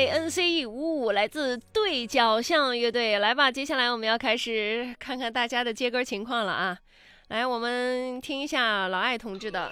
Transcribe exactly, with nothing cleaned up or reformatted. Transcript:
A N C E 五五，来自对角巷乐队。来吧，接下来我们要开始看看大家的接歌情况了啊！来，我们听一下老艾同志的。